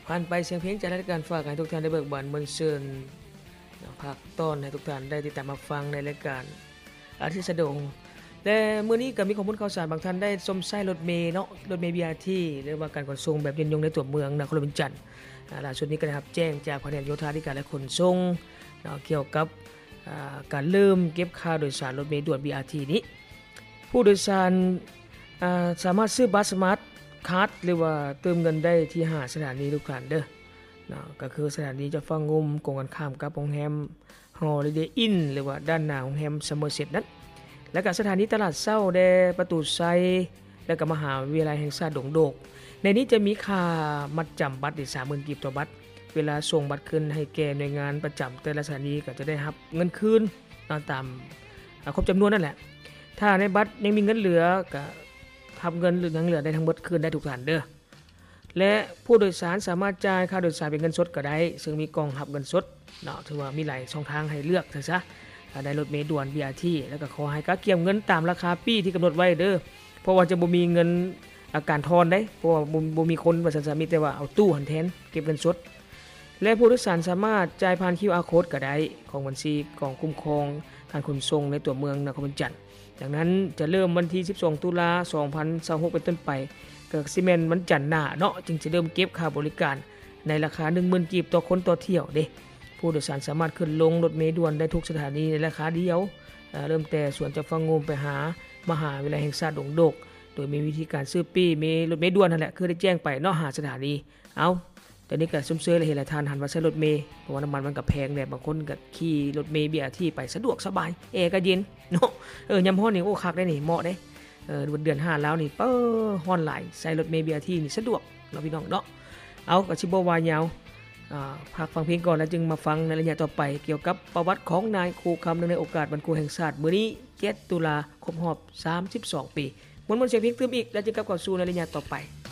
ผ่านไปเสียงเพลงจากรายการฝากให้ทุกท่านได้เบิกบานมวลซื่นภาคต้นให้ทุกท่านได้ติดตามรับฟังในรายการอาทิตย์สะดงและมื้อนี้ก็มีข้อมูลข่าวสารบางท่านได้ชมใช้รถเมล์เนาะรถเมล์ BRT หรือว่าการขนส่งแบบเย็นยงในตัวเมืองนครปฐมจันทร์ล่าสุดนี้ก็ได้รับแจ้งจากแผนกโยธาธิการและขนส่งเกี่ยวกับการเริ่มเก็บค่าโดยสารรถเมล์ด่วน BRT นี้ผู้โดยสารสามารถซื้อบัตรสมาร์ทคาร์ดหรือว่าเติมเงินได้ที่5สถานีทุกท่านเด้อก็คือสถานีจะฟังงมตรงกันข้ามกับโรงแรม Holiday Inn หรือว่าด้านหน้าโรงแรม Somerset นั้นและก็สถานีตลาดเช้าแดประตูไซและก็มหาวิทยาลัยแห่งชาติดงโดกในนี้จะมีค่ามัดจำบัตร 30,000 กีบต่อบัตรเวลาส่งบัตรคืนให้แก่หน่วยงานประจำแต่ละสถานีก็จะได้รับเงินคืนตามครบจำนวนนั่นแหละถ้าในบัตรยังมีเงินเหลือก็ทำเงินหรือยังเหลือได้ทั้งหมดคืนได้ทุกท่านเด้อและผู้โดยสารสามารถจ่ายค่าโดยสารเป็นเงินสดก็ได้ซึ่งมีกล่องรับเงินสดถือว่ามีหลายช่องทางให้เลือกซะได้รถเมล์ด่วน BRT แล้วก็ขอให้กะเกี่ยมเงินตามราคาปีที่กำหนดไว้เด้อเพราะว่าจะบ่มีเงินการทอนได้เพราะว่าบ่มีคนว่าซั่นๆมีแต่ว่าเอาตู้หันแทนเก็บเงินสดและผู้โดยสารสามารถจ่ายผ่าน QR Code ก็ได้ของบัญชีกองคุ้มครองการขนส่งในตัวเมืองนครปฐมจันทร์ดังนั้นจะเริ่มวันที่12ตุลา2026เป็นต้นไปก็สิแม่นวันจันทร์หน้าเนาะจึงจะเริ่มเก็บค่าบริการในราคา 10,000 กีบต่อคนต่อเที่ยวเด้ผู้โดยสารสามารถขึ้นลงรถเมล์ด่วนได้ทุกสถานีในราคาเดียวเริ่มแต่สวนจากฟังงมไปหามหาวิทยาลัยแห่งชาติดงโดกโดยมีวิธีการซื้อปีมีรถเมล์ด่วนนั่นแหละคือได้แจ้งไปเนาะหาสถานีเอาตอนนี้ก็ซุ่มเสื้อเลยเห็นหลายท่านหันมาใช้รถเมล์เพราะว่าน้ำมันก็แพงแน่บางคนก็ขี่รถเมล์ BRT ไปสะดวกสบายแอร์ก็เย็นเนาะยามร้อนนี่โอ้คักได้นี่เหมาะเด้เดือน5แล้วนี่ฮ้อนหลายใช้รถเมล์ BRT นี่สะดวกเนาะพี่น้องเนาะเอาก็สิบ่ว่ายาวพักฟังเพลงก่อนแล้วจึงมาฟังในระยะต่อไปเกี่ยวกับประวัติของนายครูคำในโอกาสวันครูแห่งชาติมื้อนี้7ตุลาครบรอบ32 ปีมวนๆเสียงเพลงเติมอีกแล้วจึงกลับเข้าสู่ในระยะต่อไป